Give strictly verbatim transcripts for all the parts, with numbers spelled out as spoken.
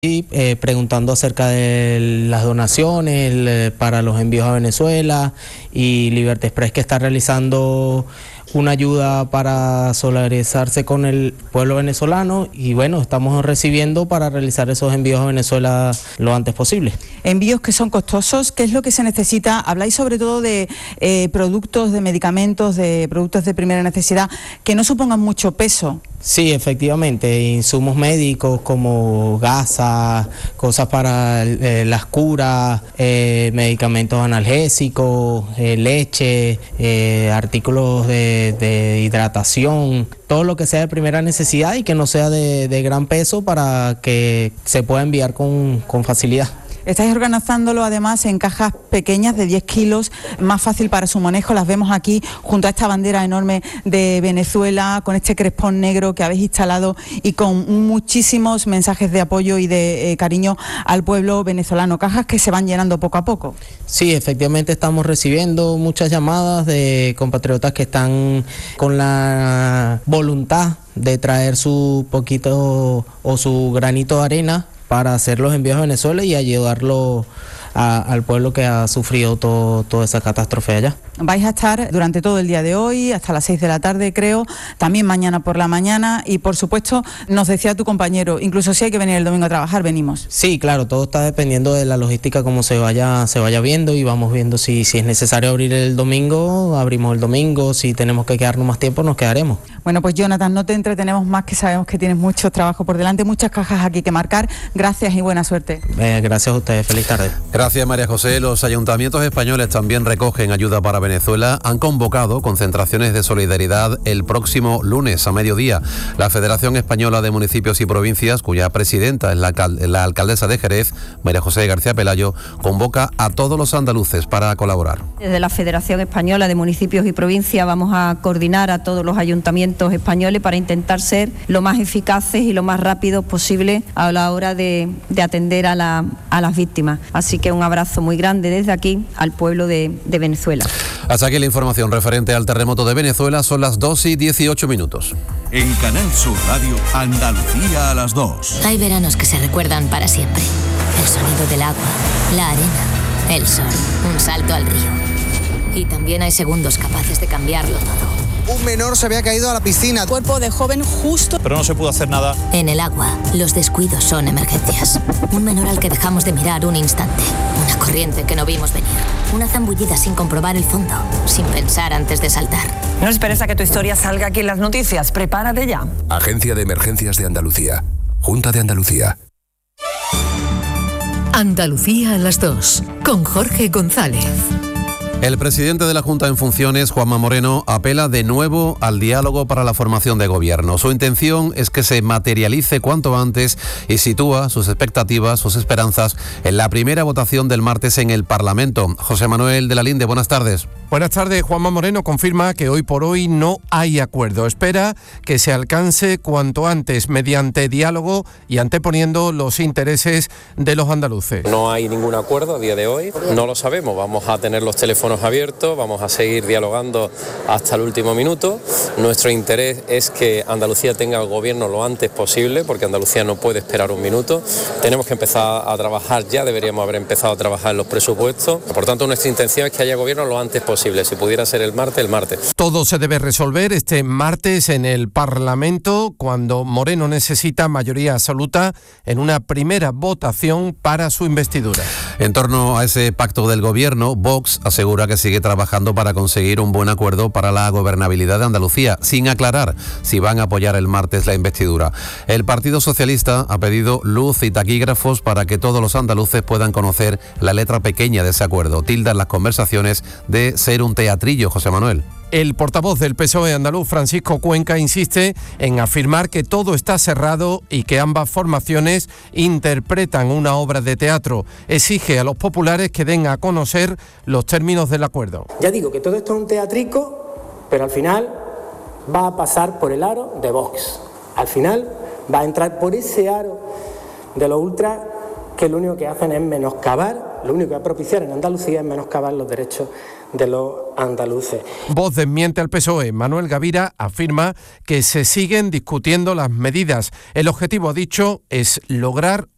Y eh, preguntando acerca de las donaciones eh, para los envíos a Venezuela, y Liberty Express, que está realizando una ayuda para solidarizarse con el pueblo venezolano, y bueno, estamos recibiendo para realizar esos envíos a Venezuela lo antes posible. Envíos que son costosos, ¿qué es lo que se necesita? Habláis sobre todo de eh, productos, de medicamentos, de productos de primera necesidad que no supongan mucho peso. Sí, efectivamente, insumos médicos como gasas, cosas para eh, las curas, eh, medicamentos analgésicos, eh, leche, eh, artículos de, de hidratación, todo lo que sea de primera necesidad y que no sea de, de gran peso para que se pueda enviar con, con facilidad. Estáis organizándolo además en cajas pequeñas de diez kilos, más fácil para su manejo. Las vemos aquí junto a esta bandera enorme de Venezuela, con este crespón negro que habéis instalado y con muchísimos mensajes de apoyo y de eh, cariño al pueblo venezolano. Cajas que se van llenando poco a poco. Sí, efectivamente estamos recibiendo muchas llamadas de compatriotas que están con la voluntad de traer su poquito o su granito de arena para hacer los envíos a Venezuela y ayudarlo a, al pueblo que ha sufrido todo, toda esa catástrofe allá. Vais a estar durante todo el día de hoy, hasta las seis de la tarde creo, también mañana por la mañana y por supuesto, nos decía tu compañero, incluso si hay que venir el domingo a trabajar, venimos. Sí, claro, todo está dependiendo de la logística, como se vaya, se vaya viendo, y vamos viendo si, si es necesario abrir el domingo, abrimos el domingo, si tenemos que quedarnos más tiempo, nos quedaremos. Bueno, pues Jonathan, no te entretenemos más, que sabemos que tienes mucho trabajo por delante, muchas cajas aquí que marcar. Gracias y buena suerte. Eh, gracias a ustedes, feliz tarde. Gracias, María José. Los ayuntamientos españoles también recogen ayuda para Venezuela. Han convocado concentraciones de solidaridad el próximo lunes a mediodía. La Federación Española de Municipios y Provincias, cuya presidenta es la, la alcaldesa de Jerez, María José García Pelayo, convoca a todos los andaluces para colaborar. Desde la Federación Española de Municipios y Provincias vamos a coordinar a todos los ayuntamientos españoles para intentar ser lo más eficaces y lo más rápidos posible a la hora de, de atender a, la, a las víctimas. Así que un abrazo muy grande desde aquí al pueblo de, de Venezuela. Hasta aquí la información referente al terremoto de Venezuela. Son las dos y dieciocho minutos. En Canal Sur Radio, Andalucía a las dos. Hay veranos que se recuerdan para siempre. El sonido del agua, la arena, el sol, un salto al río. Y también hay segundos capaces de cambiarlo todo. Un menor se había caído a la piscina. Cuerpo de joven justo. Pero no se pudo hacer nada. En el agua, los descuidos son emergencias. Un menor al que dejamos de mirar un instante. Una corriente que no vimos venir. Una zambullida sin comprobar el fondo. Sin pensar antes de saltar. No esperes a que tu historia salga aquí en las noticias. Prepárate ya. Agencia de Emergencias de Andalucía. Junta de Andalucía. Andalucía a las dos. Con Jorge González. El presidente de la Junta en funciones, Juanma Moreno, apela de nuevo al diálogo para la formación de gobierno. Su intención es que se materialice cuanto antes y sitúa sus expectativas, sus esperanzas en la primera votación del martes en el Parlamento. José Manuel de la Linde, buenas tardes. Buenas tardes. Juanma Moreno confirma que hoy por hoy no hay acuerdo. Espera que se alcance cuanto antes mediante diálogo y anteponiendo los intereses de los andaluces. No hay ningún acuerdo a día de hoy, no lo sabemos. Vamos a tener los teléfonos abiertos, vamos a seguir dialogando hasta el último minuto. Nuestro interés es que Andalucía tenga el gobierno lo antes posible, porque Andalucía no puede esperar un minuto. Tenemos que empezar a trabajar ya, deberíamos haber empezado a trabajar en los presupuestos. Por tanto, nuestra intención es que haya gobierno lo antes posible. Si pudiera ser el martes, el martes. Todo se debe resolver este martes en el Parlamento, cuando Moreno necesita mayoría absoluta en una primera votación para su investidura. En torno a ese pacto del gobierno, Vox asegura que sigue trabajando para conseguir un buen acuerdo para la gobernabilidad de Andalucía, sin aclarar si van a apoyar el martes la investidura. El Partido Socialista ha pedido luz y taquígrafos para que todos los andaluces puedan conocer la letra pequeña de ese acuerdo. Tildan las conversaciones de ser un teatrillo, José Manuel. El portavoz del P S O E andaluz, Francisco Cuenca, insiste en afirmar que todo está cerrado y que ambas formaciones interpretan una obra de teatro. Exige a los populares que den a conocer los términos del acuerdo. Ya digo que todo esto es un teatrico, pero al final va a pasar por el aro de Vox. Al final va a entrar por ese aro de los ultras, que lo único que hacen es menoscabar, lo único que va a propiciar en Andalucía es menoscabar los derechos de los andaluces. Voz desmiente al P S O E. Manuel Gavira afirma que se siguen discutiendo las medidas. El objetivo, ha dicho, es lograr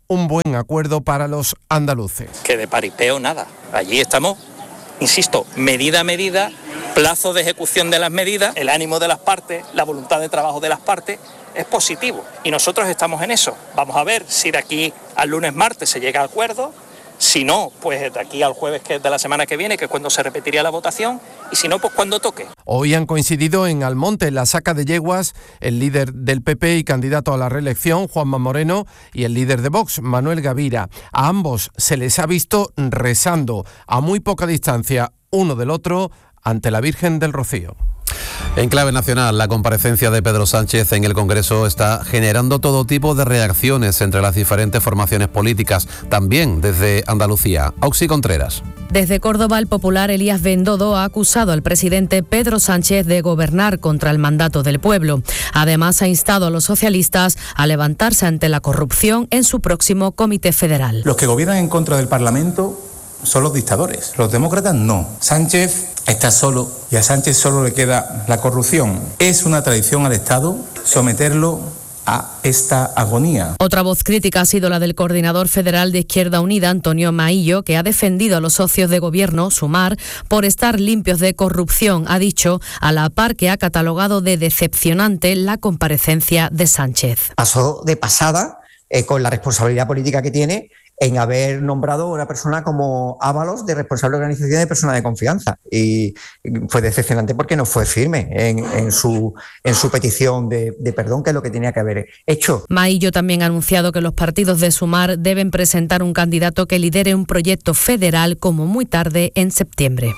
un buen acuerdo para los andaluces. Que de paripeo nada. Allí estamos, insisto, medida a medida, plazo de ejecución de las medidas, el ánimo de las partes, la voluntad de trabajo de las partes es positivo y nosotros estamos en eso. Vamos a ver si de aquí al lunes, martes se llega a acuerdo. Si no, pues de aquí al jueves que de la semana que viene, que es cuando se repetiría la votación, y si no, pues cuando toque. Hoy han coincidido en Almonte, en la Saca de Yeguas, el líder del P P y candidato a la reelección, Juanma Moreno, y el líder de Vox, Manuel Gavira. A ambos se les ha visto rezando a muy poca distancia uno del otro ante la Virgen del Rocío. En clave nacional, la comparecencia de Pedro Sánchez en el Congreso está generando todo tipo de reacciones entre las diferentes formaciones políticas, también desde Andalucía. Auxi Contreras. Desde Córdoba, el popular Elías Bendodo ha acusado al presidente Pedro Sánchez de gobernar contra el mandato del pueblo. Además, ha instado a los socialistas a levantarse ante la corrupción en su próximo Comité Federal. Los que gobiernan en contra del Parlamento son los dictadores. Los demócratas no. Sánchez está solo y a Sánchez solo le queda la corrupción. Es una traición al Estado someterlo a esta agonía. Otra voz crítica ha sido la del coordinador federal de Izquierda Unida, Antonio Maillo, que ha defendido a los socios de gobierno, Sumar, por estar limpios de corrupción, ha dicho, a la par que ha catalogado de decepcionante la comparecencia de Sánchez. Pasó de pasada eh, con la responsabilidad política que tiene en haber nombrado a una persona como Ábalos de responsable de organización de persona de confianza. Y fue decepcionante porque no fue firme en, en, su, en su petición de, de perdón, que es lo que tenía que haber hecho. Maillo también ha anunciado que los partidos de Sumar deben presentar un candidato que lidere un proyecto federal como muy tarde en septiembre.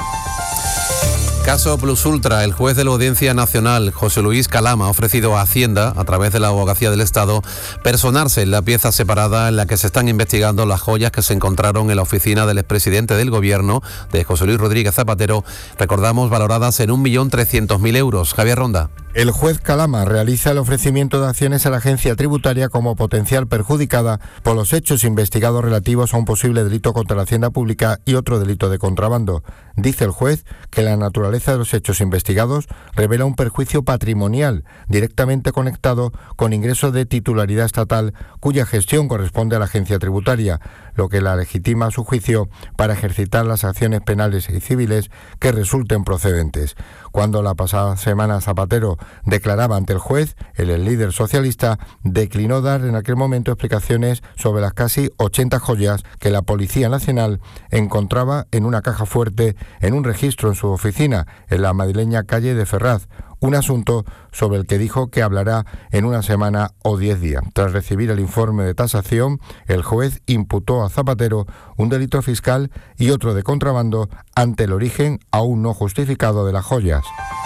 Caso Plus Ultra. El juez de la Audiencia Nacional, José Luis Calama, ha ofrecido a Hacienda, a través de la Abogacía del Estado, personarse en la pieza separada en la que se están investigando las joyas que se encontraron en la oficina del expresidente del Gobierno, de José Luis Rodríguez Zapatero, recordamos, valoradas en un millón trescientos mil euros. Javier Ronda. El juez Calama realiza el ofrecimiento de acciones a la agencia tributaria como potencial perjudicada por los hechos investigados relativos a un posible delito contra la hacienda pública y otro delito de contrabando. Dice el juez que la naturaleza de los hechos investigados revela un perjuicio patrimonial directamente conectado con ingresos de titularidad estatal cuya gestión corresponde a la agencia tributaria, lo que la legitima a su juicio para ejercitar las acciones penales y civiles que resulten procedentes. Cuando la pasada semana Zapatero declaraba ante el juez, el líder socialista declinó dar en aquel momento explicaciones sobre las casi ochenta joyas que la Policía Nacional encontraba en una caja fuerte en un registro en su oficina en la madrileña calle de Ferraz, un asunto sobre el que dijo que hablará en una semana o diez días. Tras recibir el informe de tasación, el juez imputó a Zapatero un delito fiscal y otro de contrabando ante el origen aún no justificado de las joyas.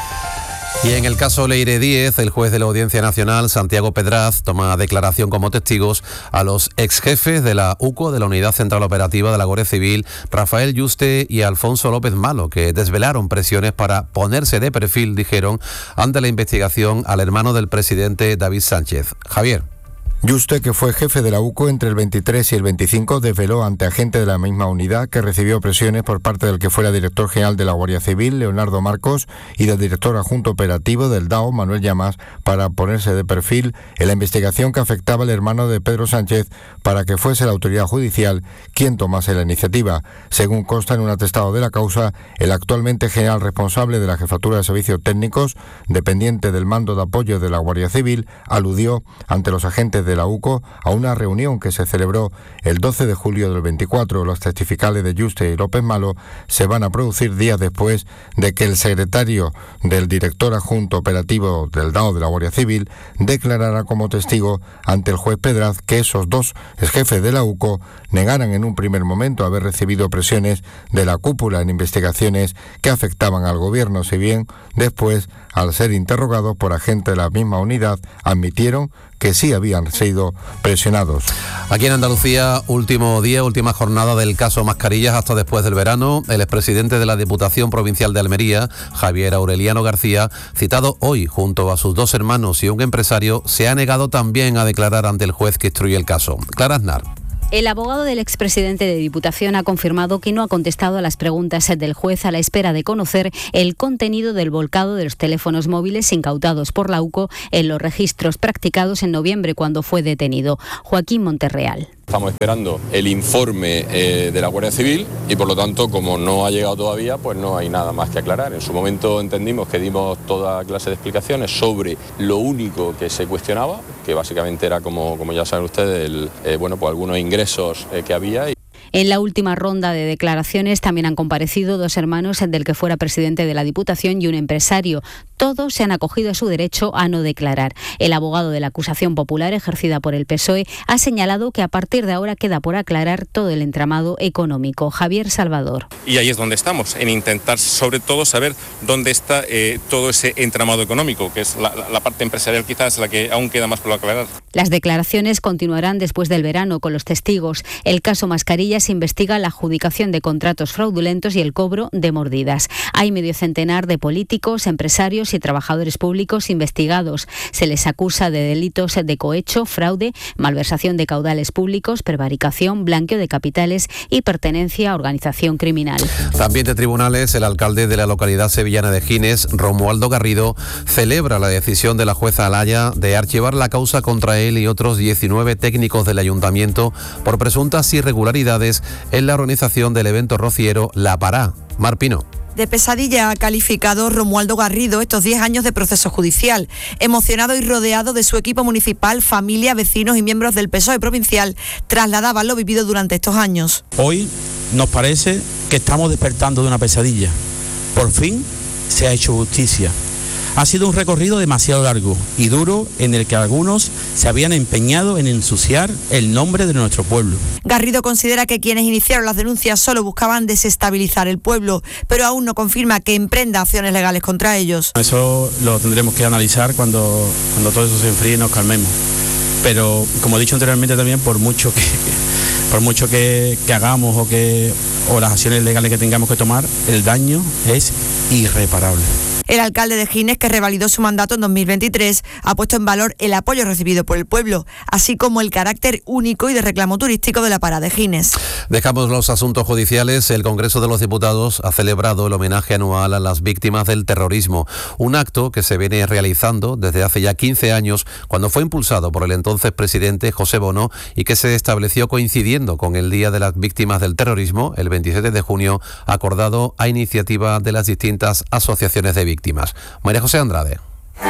Y en el caso Leire Díez, el juez de la Audiencia Nacional, Santiago Pedraz, toma declaración como testigos a los exjefes de la U C O, de la Unidad Central Operativa de la Guardia Civil, Rafael Yuste y Alfonso López Malo, que desvelaron presiones para ponerse de perfil, dijeron, ante la investigación al hermano del presidente David Sánchez. Javier. Yuste, que fue jefe de la U C O entre el veintitrés y el veinticinco, desveló ante agente de la misma unidad que recibió presiones por parte del que fuera director general de la Guardia Civil, Leonardo Marcos, y del director adjunto operativo del D A O, Manuel Llamas, para ponerse de perfil en la investigación que afectaba al hermano de Pedro Sánchez para que fuese la autoridad judicial quien tomase la iniciativa. Según consta en un atestado de la causa, el actualmente general responsable de la Jefatura de Servicios Técnicos, dependiente del mando de apoyo de la Guardia Civil, aludió ante los agentes de de la U C O a una reunión que se celebró el doce de julio del veinticuatro. Los testificales de Yuste y López Malo se van a producir días después de que el secretario del director adjunto operativo del D A O de la Guardia Civil declarara como testigo ante el juez Pedraz que esos dos jefes de la U C O negaran en un primer momento haber recibido presiones de la cúpula en investigaciones que afectaban al gobierno, si bien después, al ser interrogados por agentes de la misma unidad, admitieron que sí habían sido presionados. Aquí en Andalucía, último día, última jornada del caso Mascarillas hasta después del verano. El expresidente de la Diputación Provincial de Almería, Javier Aureliano García, citado hoy junto a sus dos hermanos y un empresario, se ha negado también a declarar ante el juez que instruye el caso. Clara Aznar. El abogado del expresidente de Diputación ha confirmado que no ha contestado a las preguntas del juez a la espera de conocer el contenido del volcado de los teléfonos móviles incautados por la U C O en los registros practicados en noviembre cuando fue detenido. Joaquín Monterreal. Estamos esperando el informe eh, de la Guardia Civil y por lo tanto, como no ha llegado todavía, pues no hay nada más que aclarar. En su momento entendimos que dimos toda clase de explicaciones sobre lo único que se cuestionaba, que básicamente era, como, como ya saben ustedes, el, eh, bueno, pues algunos ingresos eh, que había. En la última ronda de declaraciones también han comparecido dos hermanos del que fuera presidente de la Diputación y un empresario. Todos se han acogido a su derecho a no declarar. El abogado de la acusación popular ejercida por el P S O E ha señalado que a partir de ahora queda por aclarar todo el entramado económico. Javier Salvador. Y ahí es donde estamos, en intentar sobre todo saber dónde está eh, todo ese entramado económico, que es la, la parte empresarial quizás la que aún queda más por aclarar. Las declaraciones continuarán después del verano con los testigos. El caso Mascarilla se investiga la adjudicación de contratos fraudulentos y el cobro de mordidas. Hay medio centenar de políticos, empresarios y trabajadores públicos investigados. Se les acusa de delitos de cohecho, fraude, malversación de caudales públicos, prevaricación, blanqueo de capitales y pertenencia a organización criminal. También de tribunales, el alcalde de la localidad sevillana de Gines, Romualdo Garrido, celebra la decisión de la jueza Alaya de archivar la causa contra él y otros diecinueve técnicos del ayuntamiento por presuntas irregularidades en la organización del evento rociero La Pará. Mar Pino. De pesadilla ha calificado Romualdo Garrido estos diez años de proceso judicial. Emocionado y rodeado de su equipo municipal, familia, vecinos y miembros del P S O E provincial, trasladaban lo vivido durante estos años. Hoy nos parece que estamos despertando de una pesadilla. Por fin se ha hecho justicia. Ha sido un recorrido demasiado largo y duro en el que algunos se habían empeñado en ensuciar el nombre de nuestro pueblo. Garrido considera que quienes iniciaron las denuncias solo buscaban desestabilizar el pueblo, pero aún no confirma que emprenda acciones legales contra ellos. Eso lo tendremos que analizar cuando, cuando todo eso se enfríe y nos calmemos. Pero, como he dicho anteriormente también, por mucho que, por mucho que, que hagamos o, que, o las acciones legales que tengamos que tomar, el daño es irreparable. El alcalde de Gines, que revalidó su mandato en dos mil veintitrés, ha puesto en valor el apoyo recibido por el pueblo, así como el carácter único y de reclamo turístico de la Pará de Gines. Dejamos los asuntos judiciales. El Congreso de los Diputados ha celebrado el homenaje anual a las víctimas del terrorismo, un acto que se viene realizando desde hace ya quince años, cuando fue impulsado por el entonces presidente José Bono y que se estableció coincidiendo con el Día de las Víctimas del Terrorismo, el veintisiete de junio, acordado a iniciativa de las distintas asociaciones de víctimas. María José Andrade.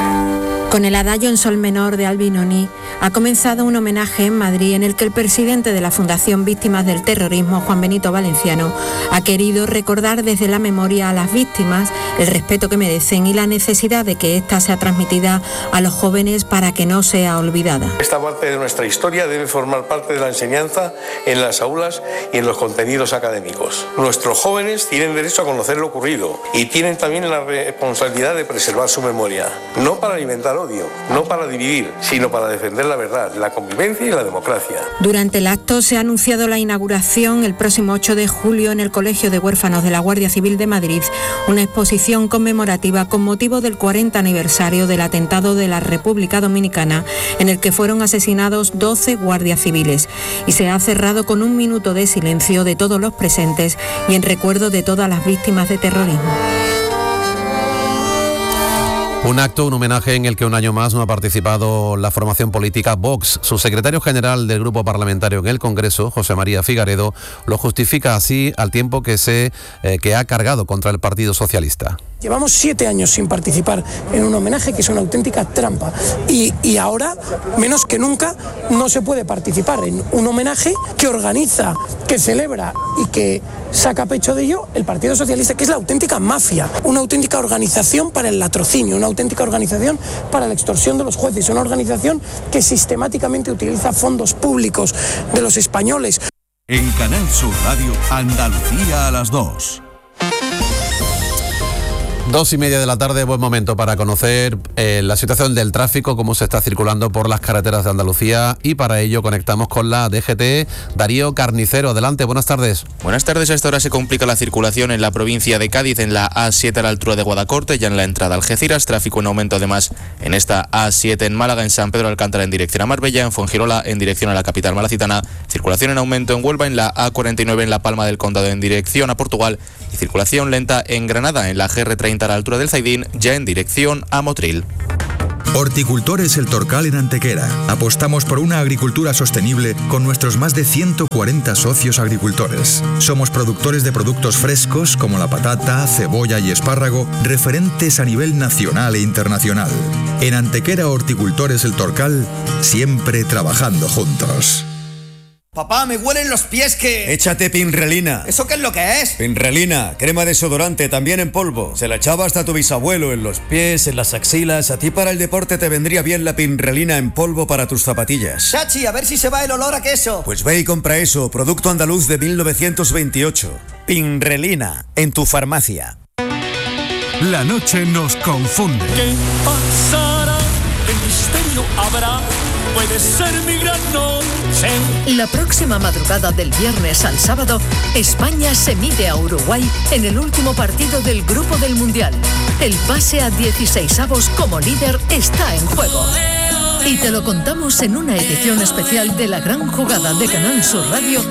Con el adagio en sol menor de Albinoni ha comenzado un homenaje en Madrid en el que el presidente de la Fundación Víctimas del Terrorismo, Juan Benito Valenciano, ha querido recordar desde la memoria a las víctimas el respeto que merecen y la necesidad de que ésta sea transmitida a los jóvenes para que no sea olvidada. Esta parte de nuestra historia debe formar parte de la enseñanza en las aulas y en los contenidos académicos. Nuestros jóvenes tienen derecho a conocer lo ocurrido y tienen también la responsabilidad de preservar su memoria, no para alimentar odio, no para dividir, sino para defender la verdad, la convivencia y la democracia. Durante el acto se ha anunciado la inauguración el próximo ocho de julio en el Colegio de Huérfanos de la Guardia Civil de Madrid, una exposición conmemorativa con motivo del cuarenta aniversario del atentado de la República Dominicana, en el que fueron asesinados doce guardias civiles, y se ha cerrado con un minuto de silencio de todos los presentes y en recuerdo de todas las víctimas de terrorismo. Un acto, un homenaje en el que un año más no ha participado la formación política Vox. Su secretario general del grupo parlamentario en el Congreso, José María Figaredo, lo justifica así al tiempo que se eh, que ha cargado contra el Partido Socialista. Llevamos siete años sin participar en un homenaje que es una auténtica trampa y, y ahora, menos que nunca, no se puede participar en un homenaje que organiza, que celebra y que saca pecho de ello el Partido Socialista, que es la auténtica mafia, una auténtica organización para el latrocinio, una auténtica organización para la extorsión de los jueces, una organización que sistemáticamente utiliza fondos públicos de los españoles. En Canal Sur Radio, Andalucía a las dos. Dos y media de la tarde, buen momento para conocer eh, la situación del tráfico, cómo se está circulando por las carreteras de Andalucía, y para ello conectamos con la D G T. Darío Carnicero, adelante, buenas tardes. Buenas tardes, a esta hora se complica la circulación en la provincia de Cádiz, en la A siete a la altura de Guadacorte, ya en la entrada a Algeciras, tráfico en aumento además en esta A siete en Málaga, en San Pedro de Alcántara en dirección a Marbella, en Fuengirola en dirección a la capital malacitana, circulación en aumento en Huelva, en la A cuarenta y nueve en la Palma del Condado en dirección a Portugal, y circulación lenta en Granada, en la G R treinta a la altura del Zaidín, ya en dirección a Motril. Horticultores El Torcal en Antequera. Apostamos por una agricultura sostenible con nuestros más de ciento cuarenta socios agricultores. Somos productores de productos frescos como la patata, cebolla y espárrago, referentes a nivel nacional e internacional. En Antequera Horticultores El Torcal, siempre trabajando juntos. Papá, me huelen los pies que... Échate Pinrelina. ¿Eso qué es lo que es? Pinrelina, crema desodorante, también en polvo. Se la echaba hasta tu bisabuelo, en los pies, en las axilas. A ti para el deporte te vendría bien la Pinrelina en polvo para tus zapatillas. Chachi, a ver si se va el olor a queso. Pues ve y compra eso, producto andaluz de mil novecientos veintiocho. Pinrelina, en tu farmacia. La noche nos confunde. ¿Qué pasará? ¿Qué misterio habrá? Puede ser mi gran noche. La próxima madrugada del viernes al sábado, España se mide a Uruguay en el último partido del Grupo del Mundial. El pase a dieciseisavos como líder está en juego. Y te lo contamos en una edición especial de La Gran Jugada de Canal Sur Radio